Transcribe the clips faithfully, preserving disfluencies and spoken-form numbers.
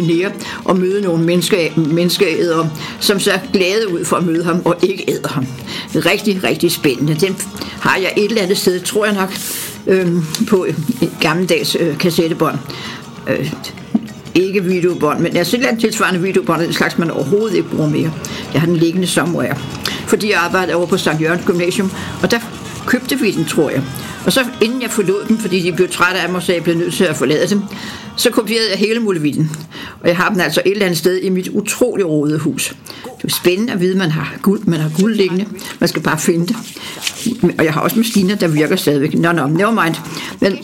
fascinere og møde nogle mennesker, menneskeædere, som ser glade ud for at møde ham og ikke æder ham. Rigtig, rigtig spændende. Den har jeg et eller andet sted, tror jeg nok, øh, på et gammeldags øh, kassettebånd. Øh, ikke videobånd, men altså et eller andet tilsvarende videobånd, den slags man overhovedet ikke bruger mere. Jeg har den liggende somewhere. Fordi jeg arbejdede over på Sankt Jørgens Gymnasium, og der købte vi den, tror jeg. Og så inden jeg forlod dem, fordi de blev trætte af mig, så jeg blev nødt til at forlade dem, så kopierede jeg hele muligheden. Og jeg har den altså et eller andet sted i mit utrolig rodede hus. Det er spændende at vide, at man har guld, man har guld liggende. Man skal bare finde det. Og jeg har også maskiner, der virker stadigvæk. Nå, nå, never mind. Men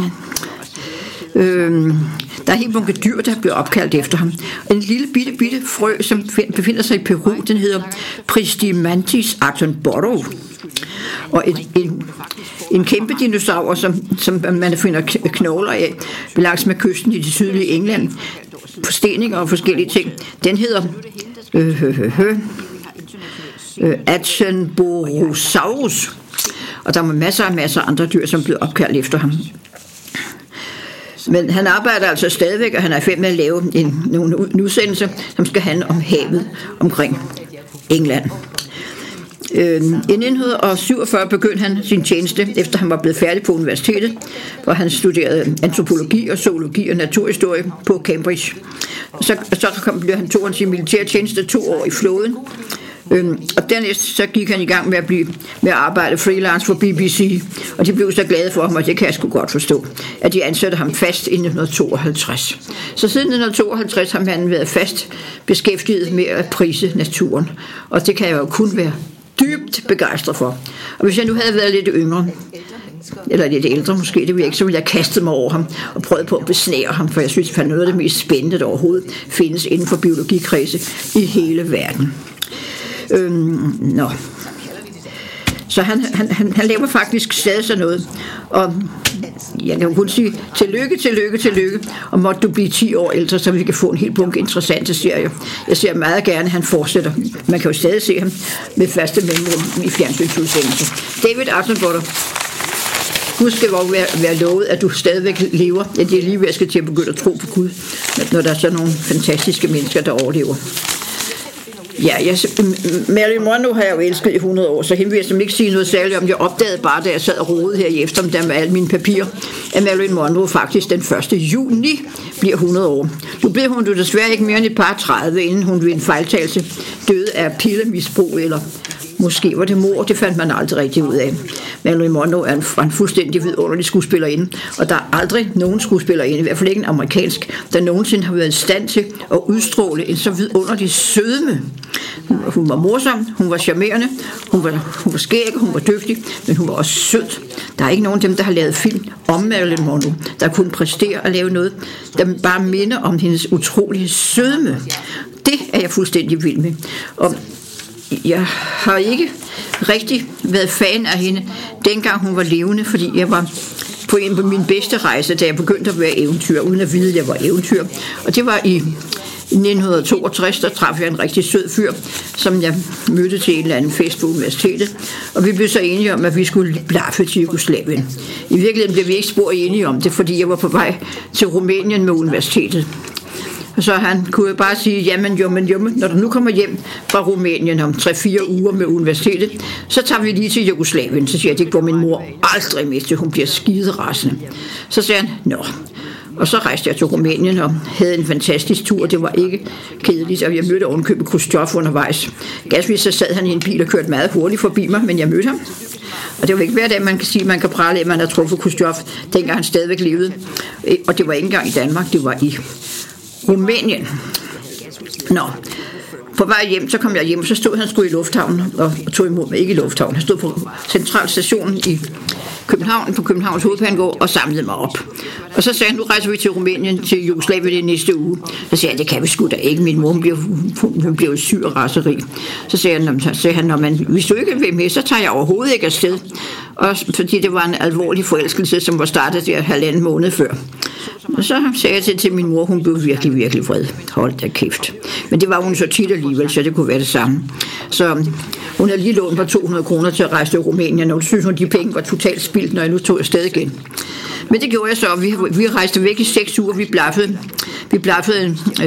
øh, der er helt bunke dyr, der bliver opkaldt efter ham. En lille bitte, bitte frø, som befinder sig i Peru, den hedder Pristimantis attenborough. Og et, en, en kæmpe dinosaur, som, som man finder knogler af langs med kysten i det sydlige England, forsteninger og forskellige ting, den hedder øh, øh, øh, øh, Attenborosaurus. Og der er masser og masser af andre dyr, som bliver opkaldt efter ham. Men han arbejder altså stadigvæk, og han er i færd med at lave en, nogle udsendelser, som skal handle om havet omkring England. I nitten syvogfyrre begyndte han sin tjeneste, efter han var blevet færdig på universitetet, hvor han studerede antropologi og zoologi og naturhistorie på Cambridge. Så, så kom, blev han tog han sin militærtjeneste to år i flåden, øhm, og dernæst så gik han i gang med at, blive, med at arbejde freelance for B B C, og de blev så glade for ham, og det kan jeg sgu godt forstå, at de ansatte ham fast i nitten tooghalvtreds. Så siden nitten tooghalvtreds har han været fast beskæftiget med at prise naturen, og det kan jeg jo kun være dybt begejstret for. Og hvis jeg nu havde været lidt yngre, eller lidt ældre måske, det vil jeg ikke, så ville jeg kaste mig over ham og prøve på at besnære ham, for jeg synes, at noget af det mest spændende, der overhovedet findes inden for biologikredse i hele verden. Øhm, nå. Så han, han, han, han laver faktisk stadig sådan noget, og jeg kan kun sige, tillykke, tillykke, tillykke, og måtte du blive ti år ældre, så vi kan få en helt bunke interessante serier. Jeg ser meget gerne, at han fortsætter. Man kan jo stadig se ham med faste mellemrum i fjernsynsudsendelser. David Attenborough, du skal jo være, være lovet, at du stadigvæk lever. Ja, det er lige ved at skal til at begynde at tro på Gud, når der er sådan nogle fantastiske mennesker, der overlever. Ja, jeg, Marilyn Monroe har jeg jo elsket i hundrede år, så hende vil jeg simpelthen ikke sige noget særligt om. Jeg opdagede bare, da jeg sad og rodede her i eftermiddag med alle mine papirer, at Marilyn Monroe faktisk den første juni bliver hundrede år. Nu blev hun jo desværre ikke mere end et par tredive, inden hun ved en fejltagelse døde af pillemisbrug, eller måske var det mord, det fandt man aldrig rigtig ud af. Marilyn Monroe er en, en fuldstændig vidunderlig skuespillerinde, og der er aldrig nogen skuespillerinde, i hvert fald ikke en amerikansk, der nogensinde har været i stand til at udstråle en så vidunderlig sødme. Hun var morsom, hun var charmerende, hun var, hun var skæg, hun var dygtig, men hun var også sød. Der er ikke nogen af dem, der har lavet film om Marilyn Monroe, der kunne præstere at lave noget, der bare minder om hendes utrolige sødme. Det er jeg fuldstændig vild med. Og jeg har ikke rigtig været fan af hende, dengang hun var levende, fordi jeg var på en af mine bedste rejser, da jeg begyndte at være eventyr, uden at vide, at jeg var eventyr. Og det var i nitten toogtres, der traf jeg en rigtig sød fyr, som jeg mødte til en eller anden fest på universitetet, og vi blev så enige om, at vi skulle blaffe til Jugoslavien. I virkeligheden blev vi ikke spor enige om det, fordi jeg var på vej til Rumænien med universitetet. Og så han kunne bare sige, jamen, jamen, jamen, når du nu kommer hjem fra Rumænien om tre-fire uger med universitetet, så tager vi lige til Jugoslavien. Så siger jeg, det går min mor aldrig med til, hun bliver skiderassende. Så sagde han, nå. Og så rejste jeg til Rumænien og havde en fantastisk tur. Det var ikke kedeligt, og jeg mødte ovenkøbet Khrushchev undervejs. Ganske så sad han i en bil og kørte meget hurtigt forbi mig, men jeg mødte ham. Og det var ikke hver dag, man kan sige, man kan prale af, at man har truffet Khrushchev, dengang han stadigvæk levede. Og det var ikke engang i Danmark, det var i Rumænien. Nå, på vej hjem, så kom jeg hjem, så stod han sgu i lufthavnen og tog imod mig, ikke i lufthavnen. Han stod på centralstationen i København, på Københavns Hovedbanegård, og samlede mig op. Og så sagde han, nu rejser vi til Rumænien, til Jugoslavien i næste uge. Så sagde jeg, det kan vi sgu da ikke, min mor, hun blev, hun blev syg og raseri. Så sagde han, så sagde han, man, hvis du ikke vil med, så tager jeg overhovedet ikke afsted. Og fordi det var en alvorlig forelskelse, som var startet der halvanden måned før. Og så sagde jeg til, til min mor, hun blev virkelig, virkelig vred. Hold da kæft. Men det var hun så tit alligevel, så det kunne være det samme. Så hun havde lige lånt på to hundrede kroner til at rejse til Rumænien, og hun synes, at de penge var totalt spildt, når jeg nu tog afsted igen. Men det gjorde jeg så, vi, vi rejste væk i seks uger, vi blaffede, vi blaffede